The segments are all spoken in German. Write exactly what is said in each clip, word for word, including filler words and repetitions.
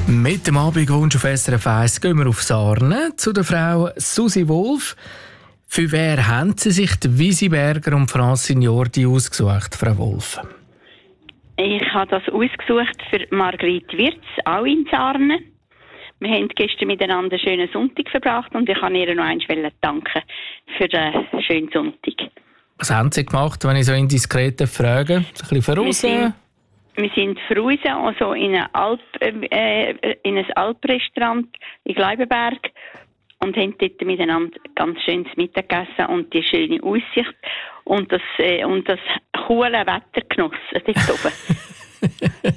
Mit dem Abendwunsch auf S R F eins gehen wir auf Sarne zu der Frau Susi Wolf. Für wer haben Sie sich die Wisi Berger und Francine Jordi ausgesucht, Frau Wolf? Ich habe das ausgesucht für Margrit Wirz, auch in Sarne. Wir haben gestern miteinander einen schönen Sonntag verbracht und ich kann ihr noch einmal danken für den schönen Sonntag. Was haben Sie gemacht, wenn ich so indiskret frage? Ein bisschen verrissen? Wir sind verreisen, also in ein, Alp, äh, in ein Alprestaurant in Gleibenberg und haben dort miteinander ganz schönes Mittag gegessen und die schöne Aussicht und das, äh, und das coole Wetter genossen dort oben.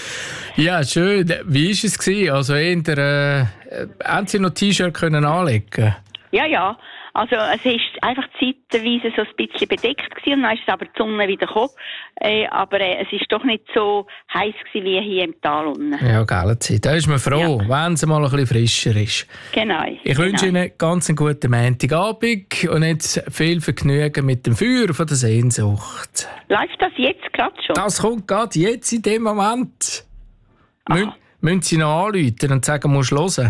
Ja, schön. Wie war es? Also, eher, äh, haben Sie noch T-Shirt können anlegen? Ja, ja. Also es ist einfach zeitweise so ein bisschen bedeckt gewesen, und dann ist es aber die Sonne wieder gekommen. Äh, aber äh, es ist doch nicht so heiß gewesen wie hier im Tal unten. Ja, gell, Zeit. Da ist man froh, ja, wenn es mal ein bisschen frischer ist. Genau. Ich genau. wünsche Ihnen ganz einen guten Montagabend und jetzt viel Vergnügen mit dem Feuer von der Sehnsucht. Läuft das jetzt gerade schon? Das kommt gerade jetzt in dem Moment. Mü- müssen Sie noch anrufen und sagen, musst du hören?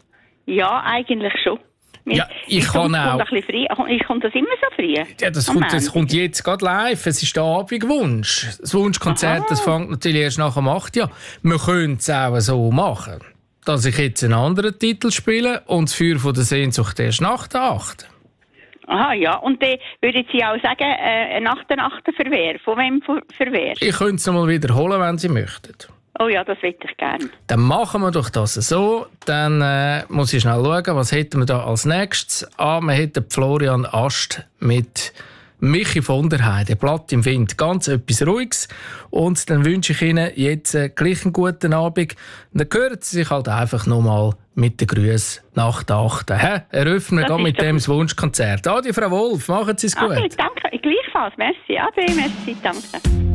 Ja, eigentlich schon. Ja, ich kann auch. Ich komme das immer so früh. Ja, das, kommt, das kommt jetzt gerade live. Es ist der Abendwunsch. Das Wunschkonzert, das fängt natürlich erst nach dem acht Jahr. Wir können es auch so machen, dass ich jetzt einen anderen Titel spiele und das Feuer von der Sehnsucht erst nach der acht. Aha, ja. Und dann würden Sie auch sagen, äh, nach der acht für wer? Von wem für, für wer? Ich könnte es noch mal wiederholen, wenn Sie möchten. Oh ja, das hätte ich gerne. Dann machen wir doch das so. Dann äh, muss ich schnell schauen, was hätten wir da als nächstes. Ah, wir hätten Florian Ast mit Michi von der Heide. Blatt im Wind. Ganz etwas Ruhiges. Und dann wünsche ich Ihnen jetzt äh, gleich einen guten Abend. Und dann hören Sie sich halt einfach nochmal mit den Grüßen nach der achten. Hä? Eröffnen wir mit dem das Wunschkonzert. Adi, Frau Wolf, machen Sie es gut. Okay, danke. Gleichfalls. Merci. Ade, merci. Danke.